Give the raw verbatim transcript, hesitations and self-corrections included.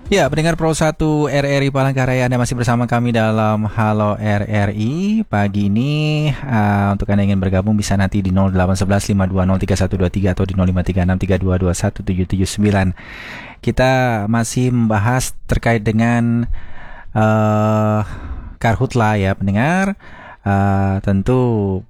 Ya, pendengar Pro satu R R I Palangkaraya, Anda masih bersama kami dalam Halo R R I. Pagi ini, uh, untuk Anda yang ingin bergabung bisa nanti di nol delapan satu satu lima dua nol tiga satu dua tiga atau di nol lima tiga enam tiga dua dua satu tujuh tujuh sembilan. Kita masih membahas terkait dengan uh, Karhutla ya, pendengar. Uh, tentu